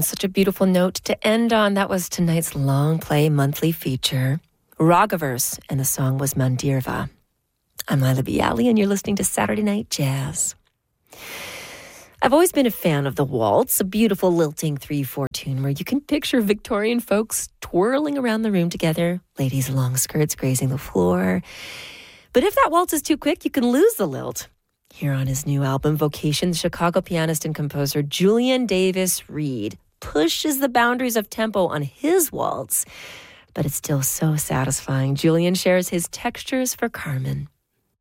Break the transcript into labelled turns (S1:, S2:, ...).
S1: Such a beautiful note to end on. That was tonight's Long Play monthly feature, Ragaverse, and the song was Mandirva. I'm Lila Bialy, and you're listening to Saturday Night Jazz. I've always been a fan of the waltz, a beautiful lilting 3/4 tune where you can picture Victorian folks twirling around the room together, ladies' long skirts grazing the floor. But if that waltz is too quick, you can lose the lilt. Here on his new album, Vocation, Chicago pianist and composer Julian Davis Reed pushes the boundaries of tempo on his waltz, but it's still so satisfying. Julian shares his textures for Carmen.